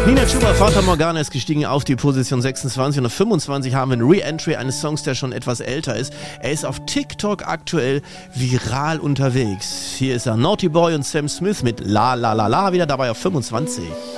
Nina Chuba, Fata Morgana ist gestiegen auf die Position 26 und auf 25 haben wir ein Re-Entry eines Songs, der schon etwas älter ist. Er ist auf TikTok aktuell viral unterwegs. Hier ist er, Naughty Boy und Sam Smith mit La La La La, wieder dabei auf 25.